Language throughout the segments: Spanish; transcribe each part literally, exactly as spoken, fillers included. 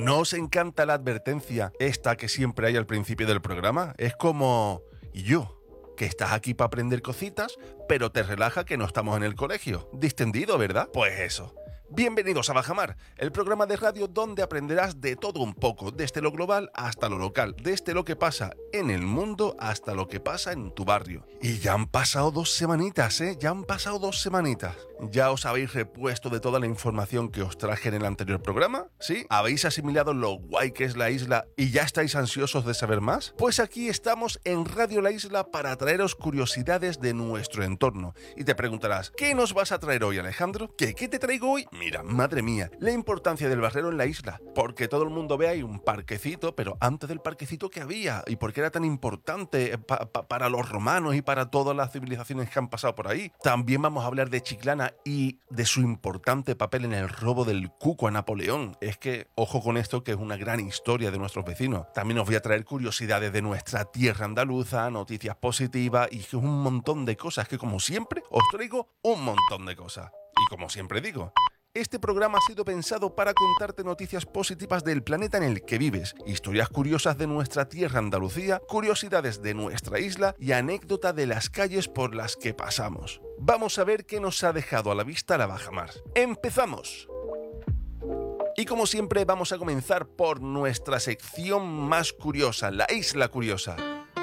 ¿No os encanta la advertencia esta que siempre hay al principio del programa? Es como... ¿y yo? Que estás aquí para aprender cositas, pero te relaja que no estamos en el colegio. Distendido, ¿verdad? Pues eso. Bienvenidos a Bajamar, el programa de radio donde aprenderás de todo un poco, desde lo global hasta lo local, desde lo que pasa en el mundo hasta lo que pasa en tu barrio. Y ya han pasado dos semanitas, ¿eh? Ya han pasado dos semanitas. ¿Ya os habéis repuesto de toda la información que os traje en el anterior programa? ¿Sí? ¿Habéis asimilado lo guay que es la isla y ya estáis ansiosos de saber más? Pues aquí estamos en Radio La Isla para traeros curiosidades de nuestro entorno. Y te preguntarás, ¿qué nos vas a traer hoy, Alejandro? ¿Qué, qué te traigo hoy? Mira, madre mía, la importancia del barrero en la isla. Porque todo el mundo ve ahí un parquecito, pero antes del parquecito, ¿qué había? ¿Y por qué era tan importante pa, pa, para los romanos y para todas las civilizaciones que han pasado por ahí? También vamos a hablar de Chiclana y de su importante papel en el robo del cuco a Napoleón. Es que, ojo con esto, que es una gran historia de nuestros vecinos. También os voy a traer curiosidades de nuestra tierra andaluza, noticias positivas y un montón de cosas que, como siempre, os traigo un montón de cosas. Y como siempre digo, este programa ha sido pensado para contarte noticias positivas del planeta en el que vives, historias curiosas de nuestra tierra Andalucía, curiosidades de nuestra isla y anécdota de las calles por las que pasamos. Vamos a ver qué nos ha dejado a la vista la Bajamar. ¡Empezamos! Y como siempre vamos a comenzar por nuestra sección más curiosa, la Isla Curiosa.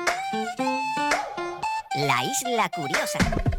La Isla Curiosa.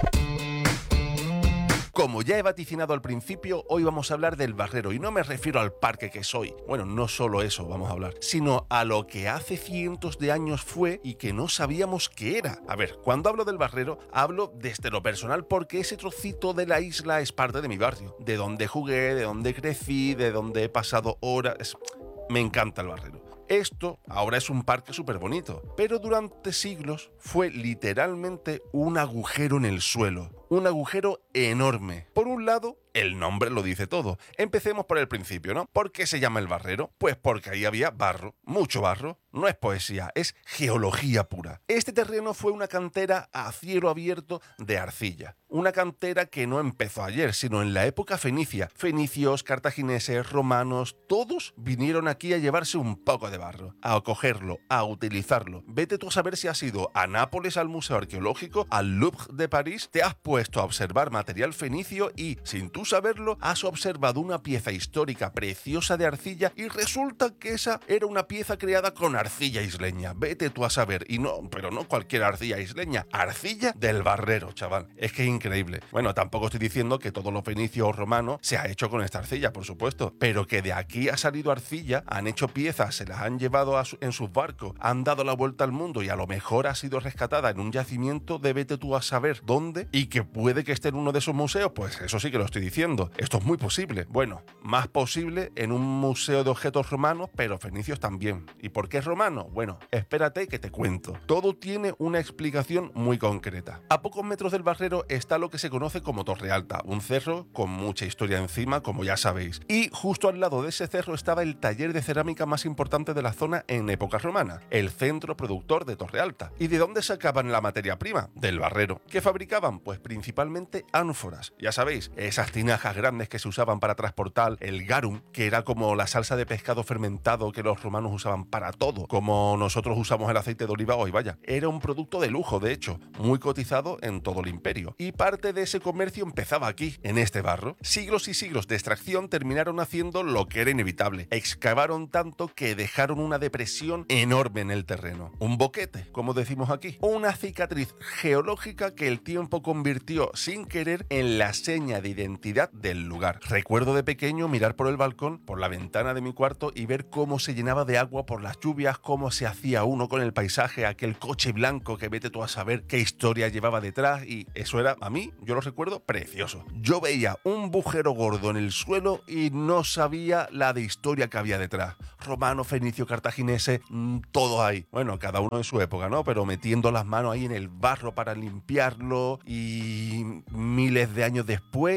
Como ya he vaticinado al principio, hoy vamos a hablar del barrero y no me refiero al parque que soy. Bueno, no solo eso vamos a hablar, sino a lo que hace cientos de años fue y que no sabíamos qué era. A ver, cuando hablo del barrero, hablo desde lo personal porque ese trocito de la isla es parte de mi barrio, de donde jugué, de donde crecí, de donde he pasado horas. Me encanta el barrero. Esto ahora es un parque súper bonito, pero durante siglos fue literalmente un agujero en el suelo. Un agujero enorme. Por un lado, el nombre lo dice todo. Empecemos por el principio, ¿no? ¿Por qué se llama el barrero? Pues porque ahí había barro, mucho barro. No es poesía, es geología pura. Este terreno fue una cantera a cielo abierto de arcilla. Una cantera que no empezó ayer, sino en la época fenicia. Fenicios, cartagineses, romanos, todos vinieron aquí a llevarse un poco de barro, a cogerlo, a utilizarlo. Vete tú a saber si has ido a Nápoles al Museo Arqueológico, al Louvre de París, te has puesto a observar material fenicio y, sin tú saberlo, has observado una pieza histórica preciosa de arcilla y resulta que esa era una pieza creada con arcilla isleña. Vete tú a saber. Y no, pero no cualquier arcilla isleña, arcilla del barrero, chaval. Es que es increíble. Bueno, tampoco estoy diciendo que todos los fenicios o romanos se ha hecho con esta arcilla, por supuesto, pero que de aquí ha salido arcilla, han hecho piezas, se las han llevado a su, en sus barcos, han dado la vuelta al mundo y a lo mejor ha sido rescatada en un yacimiento de vete tú a saber dónde y que puede que esté en uno de esos museos. Pues eso sí que lo estoy diciendo. Esto es muy posible. Bueno, más posible en un museo de objetos romanos, pero fenicios también. ¿Y por qué es romano? Bueno, espérate que te cuento. Todo tiene una explicación muy concreta. A pocos metros del barrero está lo que se conoce como Torre Alta, un cerro con mucha historia encima, como ya sabéis. Y justo al lado de ese cerro estaba el taller de cerámica más importante de la zona en época romana, el centro productor de Torre Alta. ¿Y de dónde sacaban la materia prima? Del barrero. ¿Qué fabricaban? Pues principalmente ánforas. Ya sabéis, esas tinajas grandes que se usaban para transportar el garum, que era como la salsa de pescado fermentado que los romanos usaban para todo, como nosotros usamos el aceite de oliva hoy, vaya. Era un producto de lujo, de hecho, muy cotizado en todo el imperio. Y parte de ese comercio empezaba aquí, en este barro. Siglos y siglos de extracción terminaron haciendo lo que era inevitable. Excavaron tanto que dejaron una depresión enorme en el terreno. Un boquete, como decimos aquí. Una cicatriz geológica que el tiempo convirtió sin querer en la seña de identidad del lugar. Recuerdo de pequeño mirar por el balcón, por la ventana de mi cuarto y ver cómo se llenaba de agua por las lluvias, cómo se hacía uno con el paisaje, aquel coche blanco que vete tú a saber qué historia llevaba detrás, y eso era, a mí, yo lo recuerdo, precioso. Yo veía un bujero gordo en el suelo y no sabía la de historia que había detrás. Romano, fenicio, cartaginese, mmm, todo ahí. Bueno, cada uno en su época, ¿no? Pero metiendo las manos ahí en el barro para limpiarlo, y miles de años después yo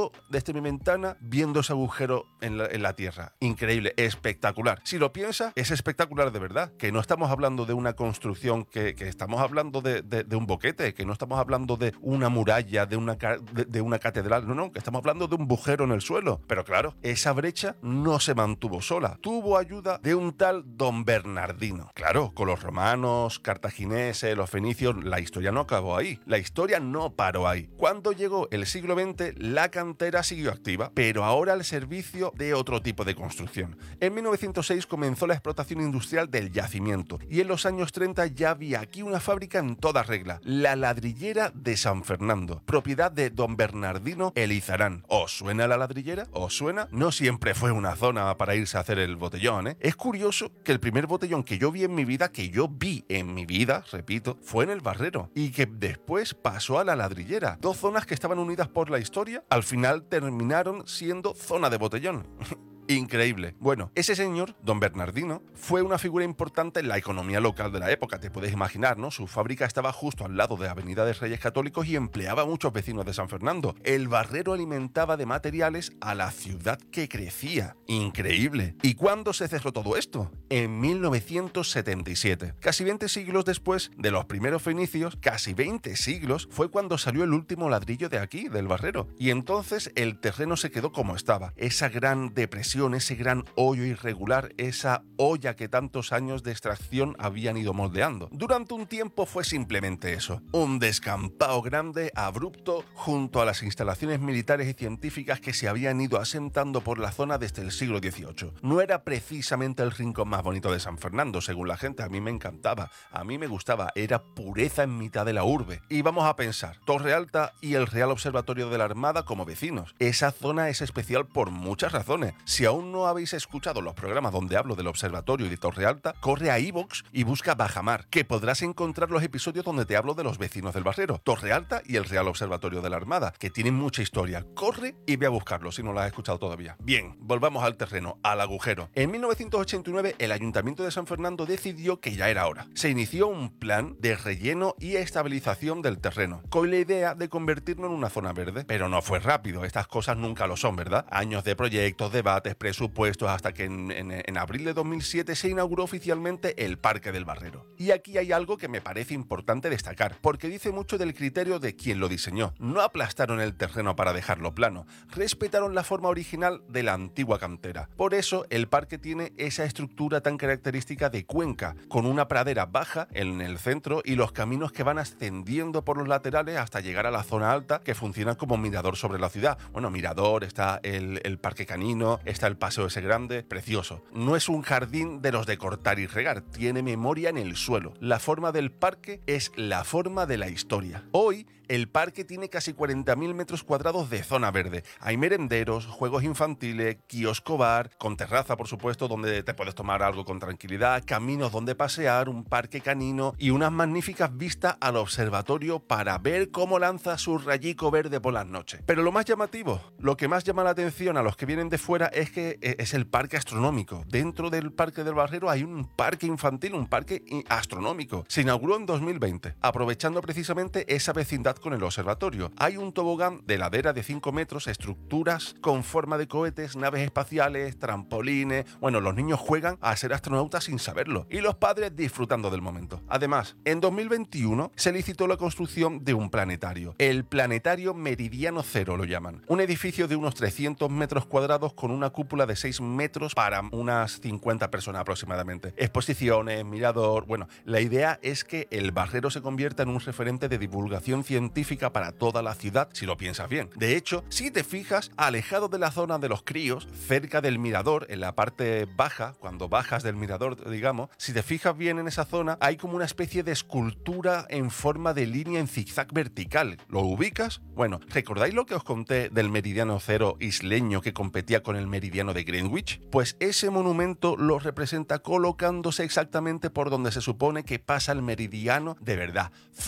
yo desde mi ventana viendo ese agujero en la, en la tierra. Increíble, espectacular. Si lo piensas, es espectacular de verdad, que no estamos hablando de una construcción, que, que estamos hablando de, de, de un boquete, que no estamos hablando de una muralla, de una, de, de una catedral, no, no, que estamos hablando de un agujero en el suelo. Pero claro, esa brecha no se mantuvo sola, tuvo ayuda de un tal Don Bernardino. Claro, con los romanos, cartagineses, los fenicios, la historia no acabó ahí, la historia no paró ahí. Cuando llegó el siglo veinte, la cantera siguió activa, pero ahora al servicio de otro tipo de construcción. En mil novecientos seis comenzó la explotación industrial del yacimiento y en los años treinta ya había aquí una fábrica en toda regla, la Ladrillera de San Fernando, propiedad de Don Bernardino Elizarán. ¿Os suena la ladrillera? ¿Os suena? No siempre fue una zona para irse a hacer el botellón, ¿eh? Es curioso que el primer botellón que yo vi en mi vida, que yo vi en mi vida, repito, fue en el Barrero y que después pasó a la Ladrillera. Dos zonas que estaban unidas por la historia, al final terminaron siendo zona de botellón. Increíble. Bueno, ese señor, Don Bernardino, fue una figura importante en la economía local de la época, te puedes imaginar, ¿no? Su fábrica estaba justo al lado de Avenida de Reyes Católicos y empleaba a muchos vecinos de San Fernando. El Barrero alimentaba de materiales a la ciudad que crecía. Increíble. ¿Y cuándo se cerró todo esto? En mil novecientos setenta y siete. Casi veinte siglos después de los primeros fenicios, casi veinte siglos, fue cuando salió el último ladrillo de aquí, del Barrero. Y entonces el terreno se quedó como estaba. Esa gran depresión, ese gran hoyo irregular, esa olla que tantos años de extracción habían ido moldeando. Durante un tiempo fue simplemente eso, un descampado grande, abrupto, junto a las instalaciones militares y científicas que se habían ido asentando por la zona desde el siglo dieciocho. No era precisamente el rincón más bonito de San Fernando, según la gente. A mí me encantaba, a mí me gustaba, era pureza en mitad de la urbe. Y vamos a pensar, Torre Alta y el Real Observatorio de la Armada como vecinos. Esa zona es especial por muchas razones. Si aún no habéis escuchado los programas donde hablo del observatorio y de Torre Alta, corre a iVoox y busca Bajamar, que podrás encontrar los episodios donde te hablo de los vecinos del Barrero, Torre Alta y el Real Observatorio de la Armada, que tienen mucha historia. Corre y ve a buscarlo si no lo has escuchado todavía. Bien, volvamos al terreno, al agujero. En mil novecientos ochenta y nueve, el Ayuntamiento de San Fernando decidió que ya era hora. Se inició un plan de relleno y estabilización del terreno, con la idea de convertirlo en una zona verde. Pero no fue rápido, estas cosas nunca lo son, ¿verdad? Años de proyectos, debates, presupuestos, hasta que en, en, en abril de dos mil siete se inauguró oficialmente el Parque del Barrero. Y aquí hay algo que me parece importante destacar, porque dice mucho del criterio de quien lo diseñó. No aplastaron el terreno para dejarlo plano, respetaron la forma original de la antigua cantera. Por eso el parque tiene esa estructura tan característica de cuenca, con una pradera baja en el centro y los caminos que van ascendiendo por los laterales hasta llegar a la zona alta, que funciona como mirador sobre la ciudad. Bueno, mirador, está el, el parque canino, está el paseo ese grande, precioso. No es un jardín de los de cortar y regar, tiene memoria en el suelo. La forma del parque es la forma de la historia. Hoy, el parque tiene casi cuarenta mil metros cuadrados de zona verde. Hay merenderos, juegos infantiles, kiosco bar, con terraza, por supuesto, donde te puedes tomar algo con tranquilidad, caminos donde pasear, un parque canino y unas magníficas vistas al observatorio para ver cómo lanza su rayico verde por las noches. Pero lo más llamativo, lo que más llama la atención a los que vienen de fuera es que es el parque astronómico. Dentro del Parque del Barrero hay un parque infantil, un parque astronómico. Se inauguró en dos mil veinte, aprovechando precisamente esa vecindad con el observatorio. Hay un tobogán de ladera de cinco metros, estructuras con forma de cohetes, naves espaciales, trampolines. Bueno, los niños juegan a ser astronautas sin saberlo y los padres disfrutando del momento. Además, en dos mil veintiuno se licitó la construcción de un planetario. El Planetario Meridiano Cero lo llaman. Un edificio de unos trescientos metros cuadrados con una cúpula de seis metros para unas cincuenta personas aproximadamente. Exposiciones, mirador. Bueno, la idea es que el Barrero se convierta en un referente de divulgación científica para toda la ciudad, si lo piensas bien. De hecho, si te fijas, alejado de la zona de los críos, cerca del mirador, en la parte baja, cuando bajas del mirador, digamos, si te fijas bien en esa zona, hay como una especie de escultura en forma de línea en zigzag vertical. ¿Lo ubicas? Bueno, ¿recordáis lo que os conté del Meridiano Cero isleño que competía con el Meridiano de Greenwich? Pues ese monumento lo representa colocándose exactamente por donde se supone que pasa el meridiano de verdad. Flip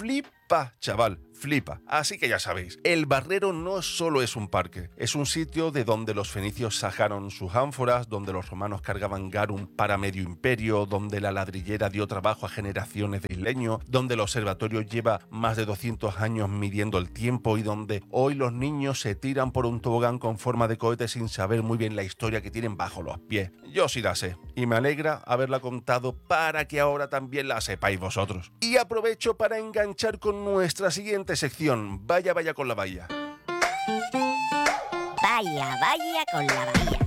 Pa, chaval, flipa. Así que ya sabéis, el Barrero no solo es un parque, es un sitio de donde los fenicios sacaron sus ánforas, donde los romanos cargaban garum para medio imperio, donde la ladrillera dio trabajo a generaciones de isleños, donde el observatorio lleva más de doscientos años midiendo el tiempo y donde hoy los niños se tiran por un tobogán con forma de cohete sin saber muy bien la historia que tienen bajo los pies. Yo sí la sé, y me alegra haberla contado para que ahora también la sepáis vosotros. Y aprovecho para enganchar con nuestra siguiente sección, Vaya Vaya con la Bahía. Vaya, vaya con la bahía.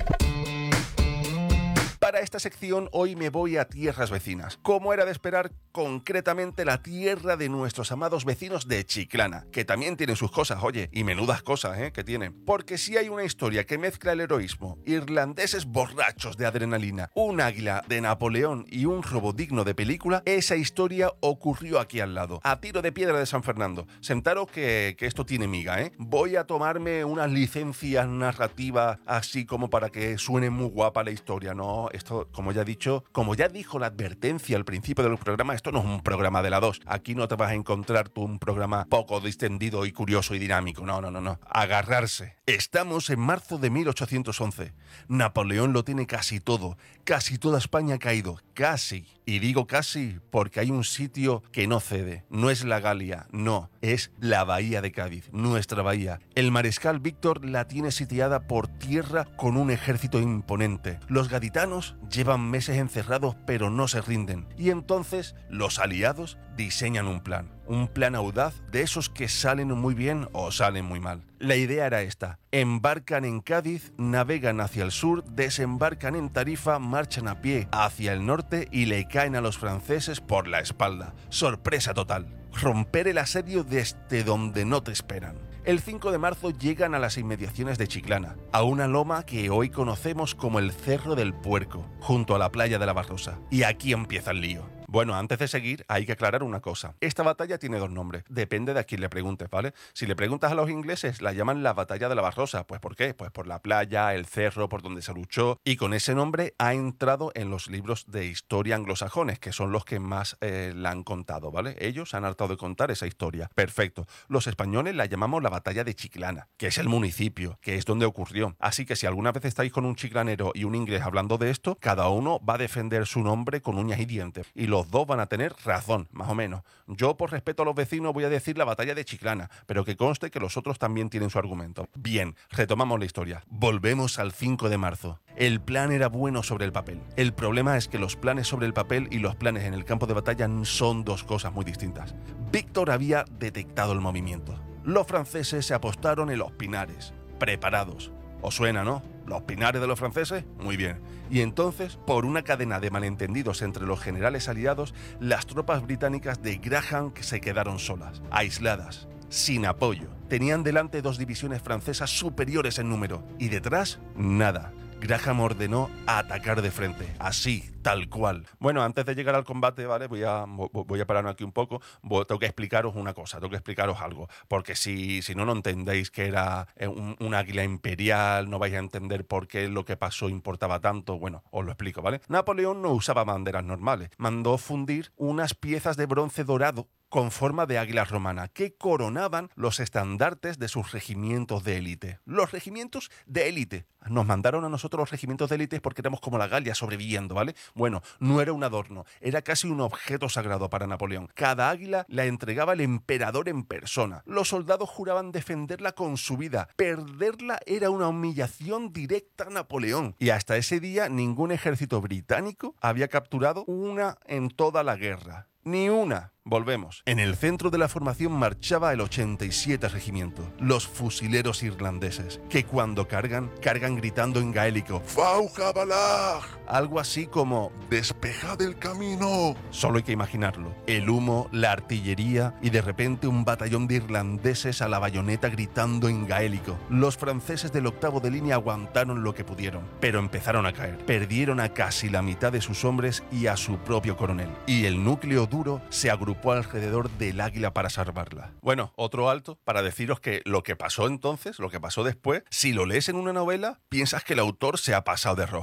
Para esta sección hoy me voy a tierras vecinas, como era de esperar, concretamente la tierra de nuestros amados vecinos de Chiclana, que también tienen sus cosas, oye, y menudas cosas, ¿eh?, que tienen. Porque si hay una historia que mezcla el heroísmo, irlandeses borrachos de adrenalina, un águila de Napoleón y un robo digno de película, esa historia ocurrió aquí al lado, a tiro de piedra de San Fernando. Sentaros que, que esto tiene miga, ¿eh? Voy a tomarme unas licencias narrativas así como para que suene muy guapa la historia, ¿no? Esto, como ya he dicho, como ya dijo la advertencia al principio del programa, esto no es un programa de la dos. Aquí no te vas a encontrar tú un programa poco distendido y curioso y dinámico. No, no, no, no. Agarrarse. Estamos en marzo de mil ochocientos once. Napoleón lo tiene casi todo. Casi toda España ha caído. Casi. Y digo casi porque hay un sitio que no cede. No es la Galia, no. Es la bahía de Cádiz, nuestra bahía. El mariscal Víctor la tiene sitiada por tierra con un ejército imponente. Los gaditanos llevan meses encerrados pero no se rinden. Y entonces los aliados diseñan un plan. Un plan audaz de esos que salen muy bien o salen muy mal. La idea era esta. Embarcan en Cádiz, navegan hacia el sur, desembarcan en Tarifa, marchan a pie hacia el norte y le caen a los franceses por la espalda. Sorpresa total. Romper el asedio desde donde no te esperan. El cinco de marzo llegan a las inmediaciones de Chiclana, a una loma que hoy conocemos como el Cerro del Puerco, junto a la playa de la Barrosa. Y aquí empieza el lío. Bueno, antes de seguir, hay que aclarar una cosa. Esta batalla tiene dos nombres, depende de a quién le preguntes, ¿vale? Si le preguntas a los ingleses, la llaman la Batalla de la Barrosa. ¿Pues por qué? Pues por la playa, el cerro, por donde se luchó, y con ese nombre ha entrado en los libros de historia anglosajones, que son los que más eh, la han contado, ¿vale? Ellos han hartado de contar esa historia. Perfecto. Los españoles la llamamos la Batalla de Chiclana, que es el municipio, que es donde ocurrió. Así que si alguna vez estáis con un chiclanero y un inglés hablando de esto, cada uno va a defender su nombre con uñas y dientes. Y los dos van a tener razón, más o menos. Yo, por respeto a los vecinos, voy a decir la Batalla de Chiclana, pero que conste que los otros también tienen su argumento. Bien, retomamos la historia. Volvemos al cinco de marzo. El plan era bueno sobre el papel. El problema es que los planes sobre el papel y los planes en el campo de batalla son dos cosas muy distintas. Víctor había detectado el movimiento. Los franceses se apostaron en los pinares, preparados. ¿Os suena, no? ¿Los pinares de los franceses? Muy bien. Y entonces, por una cadena de malentendidos entre los generales aliados, las tropas británicas de Graham se quedaron solas, aisladas, sin apoyo. Tenían delante dos divisiones francesas superiores en número, y detrás, nada. Graham ordenó atacar de frente, así, tal cual. Bueno, antes de llegar al combate, ¿vale? Voy a, voy a pararme aquí un poco. Voy, tengo que explicaros una cosa, tengo que explicaros algo. Porque si, si no, no entendéis que era un, un águila imperial, no vais a entender por qué lo que pasó importaba tanto. Bueno, os lo explico, ¿vale? Napoleón no usaba banderas normales. Mandó fundir unas piezas de bronce dorado con forma de águila romana, que coronaban los estandartes de sus regimientos de élite. Los regimientos de élite. Nos mandaron a nosotros los regimientos de élite porque éramos como la Galia sobreviviendo, ¿vale? Bueno, no era un adorno, era casi un objeto sagrado para Napoleón. Cada águila la entregaba el emperador en persona. Los soldados juraban defenderla con su vida. Perderla era una humillación directa a Napoleón. Y hasta ese día ningún ejército británico había capturado una en toda la guerra. Ni una. Volvemos. En el centro de la formación marchaba el ochenta y siete Regimiento, los fusileros irlandeses, que cuando cargan, cargan gritando en gaélico «Fauja Balag», algo así como «Despejad el camino». Solo hay que imaginarlo. El humo, la artillería y de repente un batallón de irlandeses a la bayoneta gritando en gaélico. Los franceses del octavo de línea aguantaron lo que pudieron, pero empezaron a caer. Perdieron a casi la mitad de sus hombres y a su propio coronel. Y el núcleo duro se agrupó alrededor del águila para salvarla. Bueno, otro alto para deciros que lo que pasó entonces, lo que pasó después, si lo lees en una novela, piensas que el autor se ha pasado de rosca.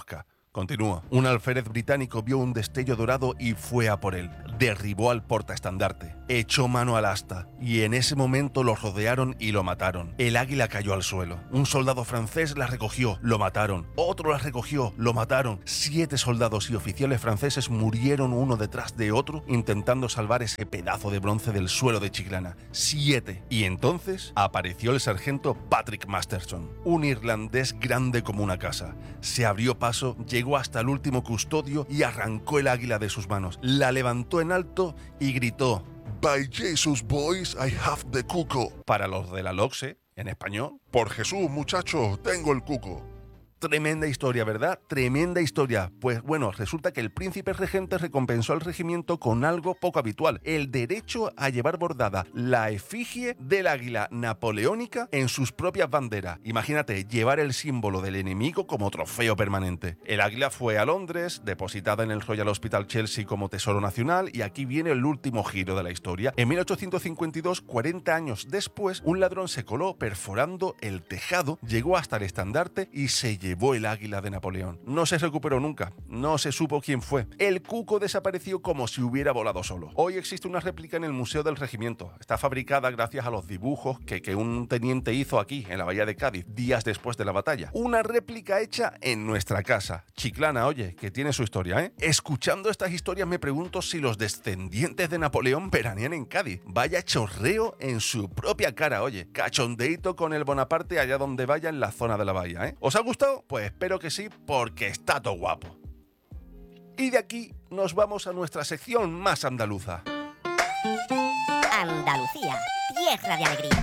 Continúa. Un alférez británico vio un destello dorado y fue a por él. Derribó al portaestandarte, echó mano al asta y en ese momento lo rodearon y lo mataron. El águila cayó al suelo. Un soldado francés la recogió, lo mataron. Otro la recogió, lo mataron. Siete soldados y oficiales franceses murieron uno detrás de otro intentando salvar ese pedazo de bronce del suelo de Chiclana. Siete. Y entonces apareció el sargento Patrick Masterson, un irlandés grande como una casa. Se abrió paso, llegó hasta el último custodio y arrancó el águila de sus manos. La levantó en alto y gritó: By Jesus, boys, I have the cuco. Para los de la LOCSE, en español: Por Jesús, muchachos, tengo el cuco. Tremenda historia, ¿verdad? Tremenda historia. Pues bueno, resulta que el príncipe regente recompensó al regimiento con algo poco habitual: el derecho a llevar bordada la efigie del águila napoleónica en sus propias banderas. Imagínate, llevar el símbolo del enemigo como trofeo permanente. El águila fue a Londres, depositada en el Royal Hospital Chelsea como tesoro nacional, y aquí viene el último giro de la historia. En mil ochocientos cincuenta y dos, cuarenta años después, un ladrón se coló perforando el tejado, llegó hasta el estandarte y se llevó llevó el águila de Napoleón. No se recuperó nunca, no se supo quién fue. El cuco desapareció como si hubiera volado solo. Hoy existe una réplica en el Museo del Regimiento. Está fabricada gracias a los dibujos que, que un teniente hizo aquí, en la bahía de Cádiz, días después de la batalla. Una réplica hecha en nuestra casa. Chiclana, oye, que tiene su historia, ¿eh? Escuchando estas historias me pregunto si los descendientes de Napoleón veranean en Cádiz. Vaya chorreo en su propia cara, oye. Cachondeíto con el Bonaparte allá donde vaya en la zona de la bahía, ¿eh? ¿Os ha gustado? Pues espero que sí, porque está todo guapo. Y de aquí nos vamos a nuestra sección más andaluza. Andalucía, tierra de alegría.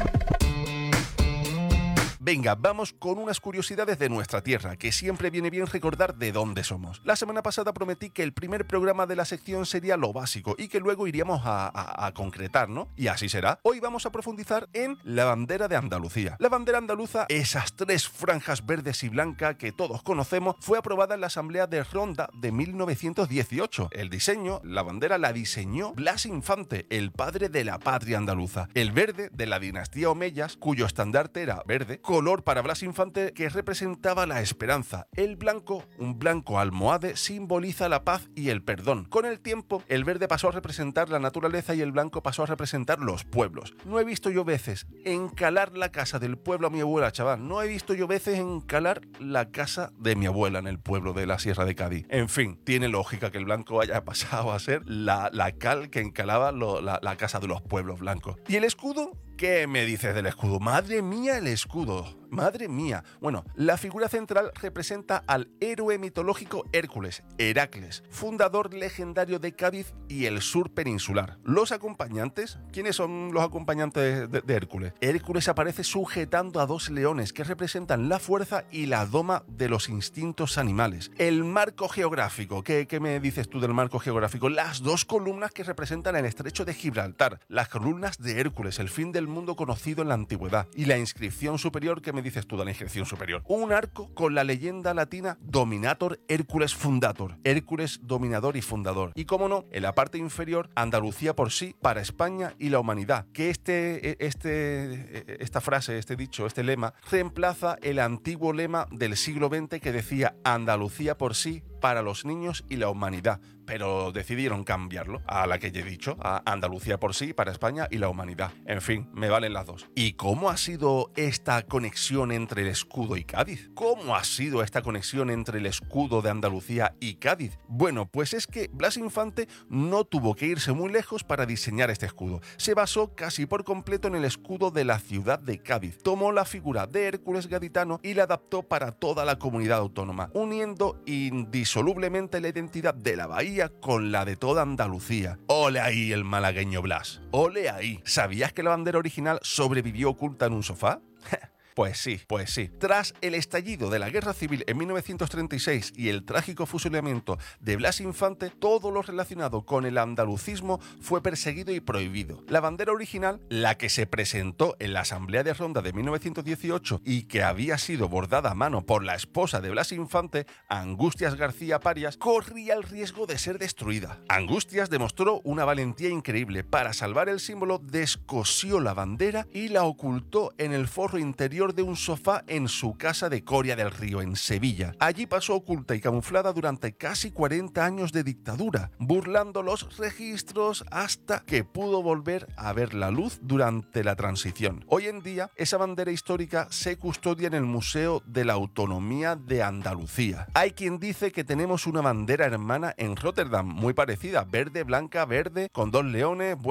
Venga, vamos con unas curiosidades de nuestra tierra, que siempre viene bien recordar de dónde somos. La semana pasada prometí que el primer programa de la sección sería lo básico y que luego iríamos a, a, a concretar, ¿no? Y así será. Hoy vamos a profundizar en la bandera de Andalucía. La bandera andaluza, esas tres franjas verdes y blancas que todos conocemos, fue aprobada en la Asamblea de Ronda de mil novecientos dieciocho. El diseño, la bandera la diseñó Blas Infante, el padre de la patria andaluza. El verde, de la dinastía Omeyas, cuyo estandarte era verde, color para Blas Infante que representaba la esperanza. El blanco, un blanco almohade, simboliza la paz y el perdón. Con el tiempo, el verde pasó a representar la naturaleza y el blanco pasó a representar los pueblos. No he visto yo veces encalar la casa del pueblo a mi abuela, chaval. No he visto yo veces encalar la casa de mi abuela en el pueblo de la Sierra de Cádiz. En fin, tiene lógica que el blanco haya pasado a ser la, la cal que encalaba lo, la, la casa de los pueblos blancos. ¿Y el escudo? ¿Qué me dices del escudo? Madre mía, el escudo. Madre mía. Bueno, la figura central representa al héroe mitológico Hércules, Heracles, fundador legendario de Cádiz y el sur peninsular. Los acompañantes, ¿quiénes son los acompañantes de, de Hércules? Hércules aparece sujetando a dos leones que representan la fuerza y la doma de los instintos animales. El marco geográfico, ¿qué, qué me dices tú del marco geográfico? Las dos columnas que representan el estrecho de Gibraltar, las columnas de Hércules, el fin del mundo conocido en la antigüedad, y la inscripción superior, ¿qué me dices tú de la inscripción superior? Un arco con la leyenda latina Dominator Hércules Fundator, Hércules dominador y fundador. Y cómo no, en la parte inferior, Andalucía por sí, para España y la humanidad, que este, este, esta frase, este dicho, este lema, reemplaza el antiguo lema del siglo veinte que decía Andalucía por sí, para los niños y la humanidad, pero decidieron cambiarlo a la que ya he dicho, a Andalucía por sí, para España y la humanidad. En fin, me valen las dos. ¿Y cómo ha sido esta conexión entre el escudo y Cádiz? ¿Cómo ha sido esta conexión entre el escudo de Andalucía y Cádiz? Bueno, pues es que Blas Infante no tuvo que irse muy lejos para diseñar este escudo. Se basó casi por completo en el escudo de la ciudad de Cádiz. Tomó la figura de Hércules gaditano y la adaptó para toda la comunidad autónoma, uniendo indisolublemente la identidad de la bahía con la de toda Andalucía. ¡Ole ahí el malagueño Blas! ¡Ole ahí! ¿Sabías que la bandera original sobrevivió oculta en un sofá? Pues sí, pues sí. Tras el estallido de la Guerra Civil en mil novecientos treinta y seis y el trágico fusilamiento de Blas Infante, todo lo relacionado con el andalucismo fue perseguido y prohibido. La bandera original, la que se presentó en la Asamblea de Ronda de mil novecientos dieciocho y que había sido bordada a mano por la esposa de Blas Infante, Angustias García Parias, corría el riesgo de ser destruida. Angustias demostró una valentía increíble. Para salvar el símbolo, descosió la bandera y la ocultó en el forro interior interior de un sofá en su casa de Coria del Río, en Sevilla. Allí pasó oculta y camuflada durante casi cuarenta años de dictadura, burlando los registros hasta que pudo volver a ver la luz durante la transición. Hoy en día, esa bandera histórica se custodia en el Museo de la Autonomía de Andalucía. Hay quien dice que tenemos una bandera hermana en Rotterdam, muy parecida, verde, blanca, verde, con dos leones.